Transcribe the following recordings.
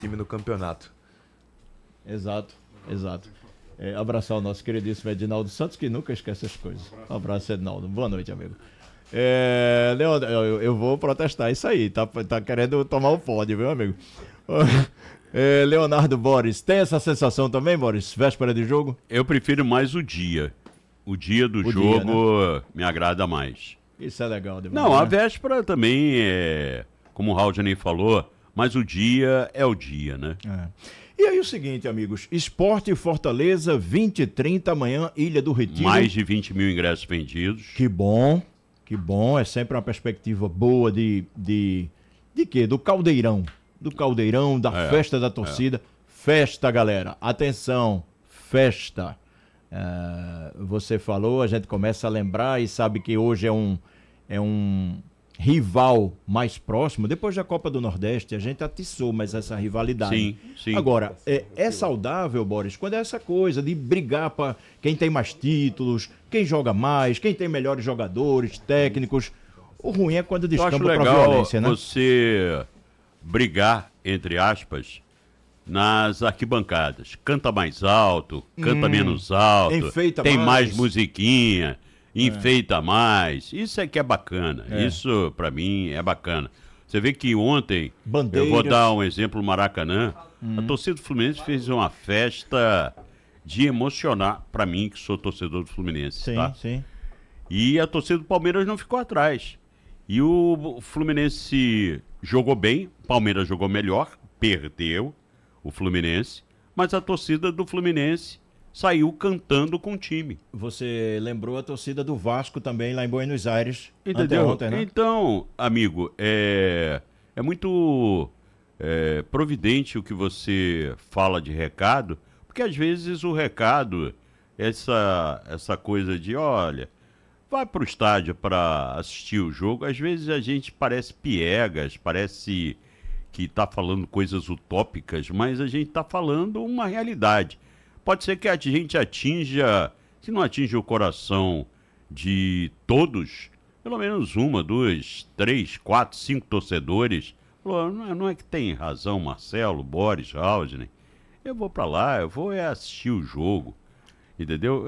time no campeonato. Exato. Abraçar o nosso queridíssimo Edinaldo Santos, que nunca esquece as coisas. Um abraço, Edinaldo. Boa noite, amigo. Leandro, eu vou protestar isso aí. Tá querendo tomar o pódio, viu, amigo? Leonardo Boris, tem essa sensação também, Boris? Véspera de jogo? Eu prefiro mais o dia. O dia do jogo dia, né? Me agrada mais. Isso é legal demais. Não, a véspera também é, como o Haldney falou, mas o dia é o dia, né? E aí o seguinte, amigos, Sport e Fortaleza, 20 e 30 amanhã, Ilha do Retiro. Mais de 20 mil ingressos vendidos. Que bom, é sempre uma perspectiva boa de quê? Do caldeirão, da festa da torcida. Festa, galera, atenção, festa. Você falou, a gente começa a lembrar e sabe que hoje é um rival mais próximo. Depois da Copa do Nordeste, a gente atiçou mais essa rivalidade. Sim. Agora, é saudável, Boris, quando é essa coisa de brigar para quem tem mais títulos, quem joga mais, quem tem melhores jogadores, técnicos. O ruim é quando descamba para violência, né? Você brigar, entre aspas, nas arquibancadas. Canta mais alto, canta menos alto, enfeita tem mais musiquinha, enfeita mais. Isso é que é bacana. Isso, pra mim, é bacana. Você vê que ontem, bandeiras. Eu vou dar um exemplo no Maracanã, a torcida do Fluminense fez uma festa de emocionar, pra mim, que sou torcedor do Fluminense. Sim. E a torcida do Palmeiras não ficou atrás. E o Fluminense jogou bem, o Palmeiras jogou melhor, perdeu o Fluminense, mas a torcida do Fluminense saiu cantando com o time. Você lembrou a torcida do Vasco também lá em Buenos Aires. Entendeu? Ontem, né? Então, amigo, é muito providente o que você fala de recado, porque às vezes o recado, essa coisa de, olha, vai pro estádio para assistir o jogo, às vezes a gente parece piegas, parece que está falando coisas utópicas, mas a gente está falando uma realidade. Pode ser que a gente atinja, se não atinja o coração de todos, pelo menos 1, 2, 3, 4, 5 torcedores. Não é que tem razão Marcelo, Boris, Haldney. Eu vou para lá, eu vou assistir o jogo, entendeu?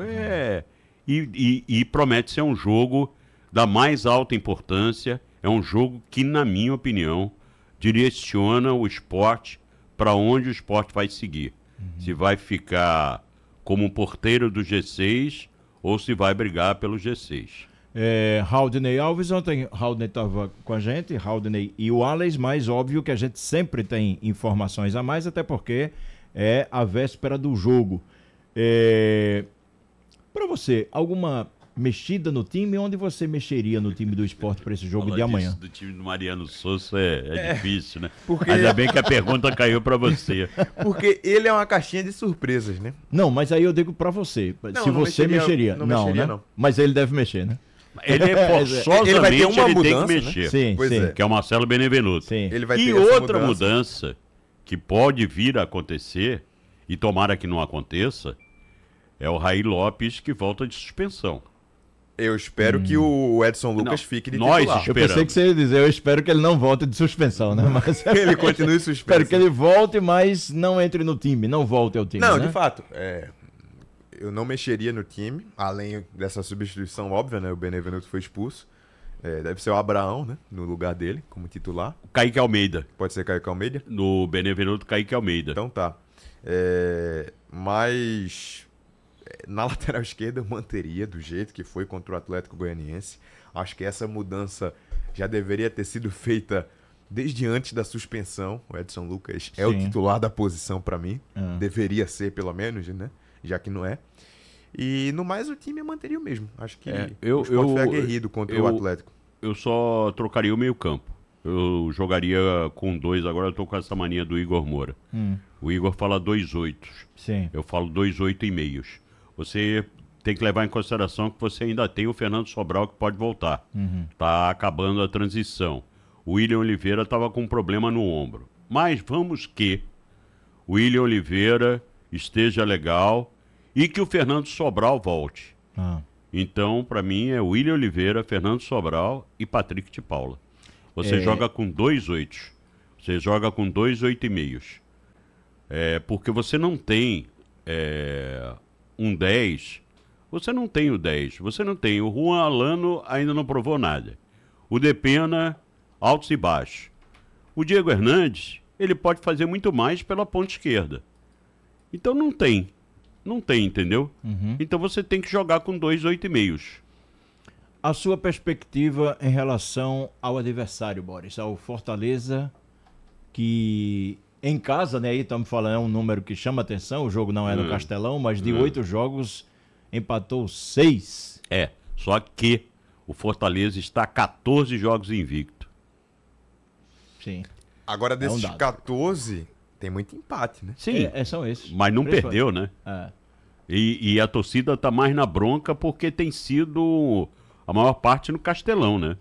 E promete ser um jogo da mais alta importância, é um jogo que, na minha opinião, direciona o esporte para onde o esporte vai seguir. Se vai ficar como um porteiro do G6 ou se vai brigar pelo G6. Haldney Alves, ontem Haldney estava com a gente, Haldney e o Alex, mas óbvio que a gente sempre tem informações a mais, até porque é a véspera do jogo. Para você, alguma mexida no time? Onde você mexeria no time do esporte para esse jogo de amanhã? Do time do Mariano Souza é difícil, né? Porque... Ainda bem que a pergunta caiu para você. Porque ele é uma caixinha de surpresas, né? Não, mas aí eu digo para você. Se você mexeria. Não, mexeria, né? Mas ele deve mexer, né? Ele forçosamente ele vai ter uma tem mudança, que mexer. Né? Sim, pois sim. é. Que é o Marcelo Benevenuto. Sim. Ele vai ter E essa outra mudança que pode vir a acontecer, e tomara que não aconteça, é o Raí Lopes que volta de suspensão. Eu espero que o Edson Lucas fique de nós titular. Eu pensei que você ia dizer, eu espero que ele não volte de suspensão, né? Mas ele continue suspenso. Espero que ele volte, mas não entre no time, não volte ao time. Não, né? de fato. Eu não mexeria no time, além dessa substituição óbvia, né? O Benevenuto foi expulso. Deve ser o Abraão, né? No lugar dele, como titular. Kaique Almeida. Pode ser Kaique Almeida? No Benevenuto, Kaique Almeida. Então tá. Mas na lateral esquerda eu manteria do jeito que foi contra o Atlético Goianiense. Acho que essa mudança já deveria ter sido feita desde antes da suspensão. O Edson Lucas é o titular da posição para mim. Deveria ser, pelo menos, né? Já que não é. E no mais o time eu manteria o mesmo. Acho que o Sport foi aguerrido contra o Atlético. Eu só trocaria o meio campo. Eu jogaria com 2, agora eu tô com essa mania do Igor Moura. O Igor fala 2-8. Sim. Eu falo 2-8,5. Você tem que levar em consideração que você ainda tem o Fernando Sobral que pode voltar. Tá acabando a transição. O William Oliveira estava com um problema no ombro. Mas vamos que o William Oliveira esteja legal e que o Fernando Sobral volte. Então, para mim, é William Oliveira, Fernando Sobral e Patrick de Paula. Você joga com 2 8. Você joga com 2 8,5. Porque você não tem um 10, você não tem o 10, você não tem. O Juan Alano ainda não provou nada. O Depena, altos e baixos. O Diego Hernandes, ele pode fazer muito mais pela ponta esquerda. Então não tem, entendeu? Então você tem que jogar com 2 8,5. A sua perspectiva em relação ao adversário, Boris, ao Fortaleza, que em casa, né, aí estamos falando, é um número que chama atenção, o jogo não é no Castelão, mas de 8 jogos empatou 6. Só que o Fortaleza está 14 jogos invicto. Sim. Agora, desses dado. 14, tem muito empate, né? Sim, São esses. mas não perdeu, né? É. E a torcida tá mais na bronca porque tem sido a maior parte no Castelão, né?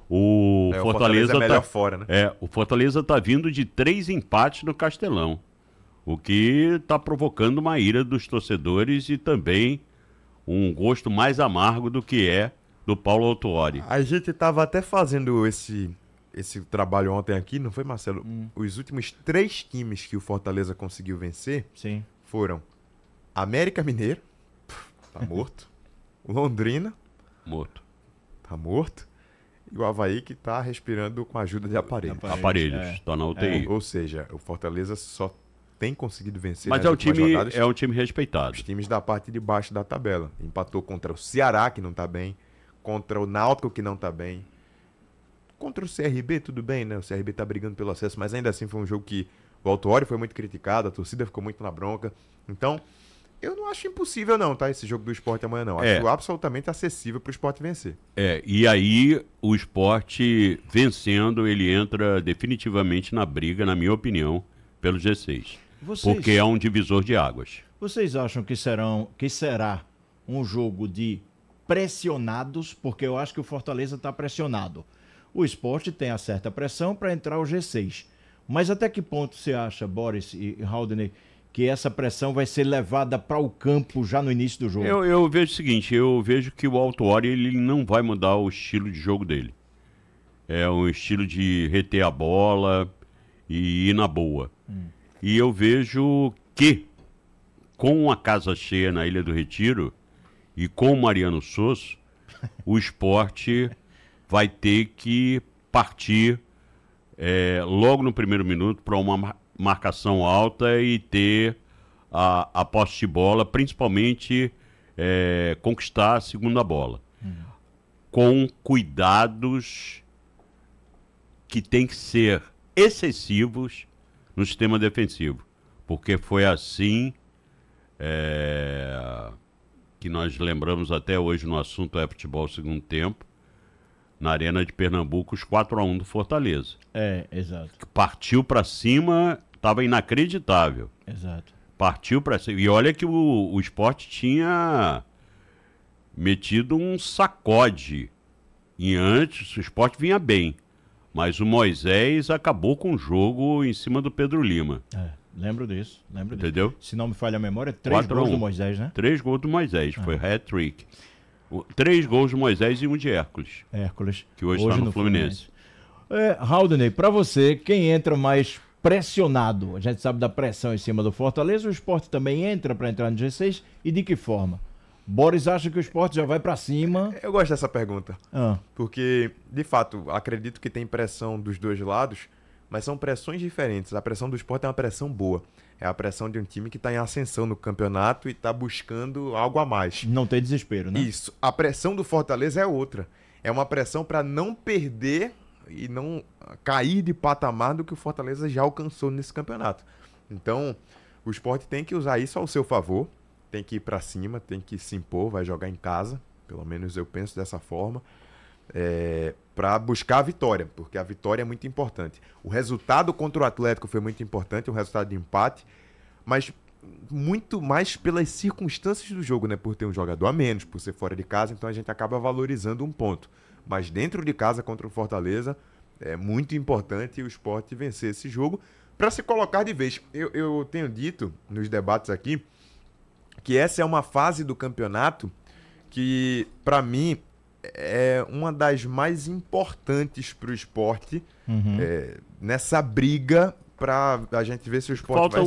O Fortaleza é melhor tá fora, né? o Fortaleza tá vindo de 3 empates no Castelão, o que tá provocando uma ira dos torcedores e também um gosto mais amargo do que é do Paulo Autuori. A gente tava até fazendo esse trabalho ontem aqui, não foi, Marcelo? Os últimos 3 times que o Fortaleza conseguiu vencer Sim. foram América Mineiro, tá morto. Londrina, Morto. tá morto. E o Avaí, que tá respirando com a ajuda de aparelho. Aparelhos, tá na UTI. Ou seja, o Fortaleza só tem conseguido vencer Mas nas últimas rodadas é um time respeitado. os times da parte de baixo da tabela. Empatou contra o Ceará, que não tá bem, contra o Náutico, que não tá bem, contra o CRB, tudo bem, né? O CRB tá brigando pelo acesso, mas ainda assim foi um jogo que o Autuori foi muito criticado, a torcida ficou muito na bronca. Então, eu não acho impossível não, tá? Esse jogo do Sport amanhã não. Acho absolutamente acessível pro Sport vencer. E aí o Sport vencendo, ele entra definitivamente na briga, na minha opinião, pelo G6. Porque é um divisor de águas. Vocês acham que será um jogo de pressionados? Porque eu acho que o Fortaleza está pressionado. O Sport tem a certa pressão para entrar o G6. Mas até que ponto você acha, Boris e Haldane, que essa pressão vai ser levada para o campo já no início do jogo? Eu vejo o seguinte, eu vejo que o Autuori ele não vai mudar o estilo de jogo dele. É um estilo de reter a bola e ir na boa. E eu vejo que, com a casa cheia na Ilha do Retiro e com o Mariano Sosso, o Sport vai ter que partir logo no primeiro minuto para uma marcação alta e ter a posse de bola, principalmente conquistar a segunda bola. Com cuidados que tem que ser excessivos no sistema defensivo. Porque foi assim que nós lembramos até hoje no assunto futebol segundo tempo, na Arena de Pernambuco, os 4-1 do Fortaleza. Exato. Que partiu para cima, estava inacreditável. Exato. Partiu para cima. E olha que o Sport tinha metido um sacode. E antes o Sport vinha bem. Mas o Moisés acabou com o jogo em cima do Pedro Lima. Lembro disso. Entendeu? Se não me falha a memória, 3 gols do Moisés, né? 3 gols do Moisés, foi hat-trick. 3 gols do Moisés e 1 de Hércules. Que hoje está no Fluminense. Haldane, para você, quem entra mais pressionado? A gente sabe da pressão em cima do Fortaleza, o Sport também entra para entrar no G6 e de que forma? Boris acha que o Sport já vai para cima. Eu gosto dessa pergunta. Porque, de fato, acredito que tem pressão dos dois lados, mas são pressões diferentes. A pressão do Sport é uma pressão boa. É a pressão de um time que está em ascensão no campeonato e está buscando algo a mais. Não tem desespero, né? Isso. A pressão do Fortaleza é outra. É uma pressão para não perder e não cair de patamar do que o Fortaleza já alcançou nesse campeonato. Então, o Sport tem que usar isso ao seu favor. Tem que ir para cima, tem que se impor, vai jogar em casa. Pelo menos eu penso dessa forma. Para buscar a vitória, porque a vitória é muito importante. O resultado contra o Atlético foi muito importante, o resultado de empate, mas muito mais pelas circunstâncias do jogo, né? Por ter um jogador a menos, por ser fora de casa, então a gente acaba valorizando um ponto. Mas dentro de casa contra o Fortaleza, é muito importante o Sport vencer esse jogo para se colocar de vez. Eu tenho dito nos debates aqui que essa é uma fase do campeonato que, para mim, é uma das mais importantes para o Sport nessa briga para a gente ver se o Sport Falta vai